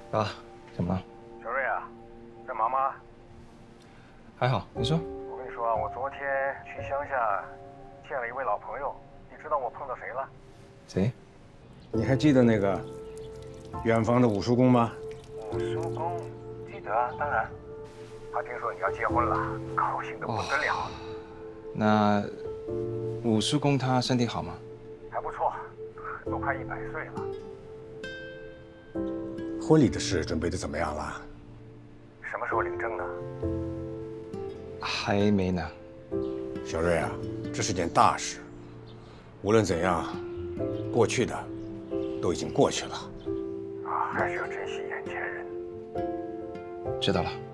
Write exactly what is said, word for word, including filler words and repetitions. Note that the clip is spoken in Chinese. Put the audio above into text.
爸，怎么了？ 小瑞啊，在忙吗？ 还好，你说。 我跟你说啊，我昨天去乡下见了一位老朋友，你知道我碰到谁了？ 谁？ 你还记得那个远房的武叔公吗？ 武叔公，记得啊，当然。他听说你要结婚了，高兴得不得了。 哦、那武叔公他身体好吗？ 还不错，都快一百岁了。 婚礼的事准备的怎么样了？ 什么时候领证呢？ 还没呢。 小瑞啊，这是件大事，无论怎样，过去的都已经过去了。 啊，还是要珍惜眼前人。 知道了。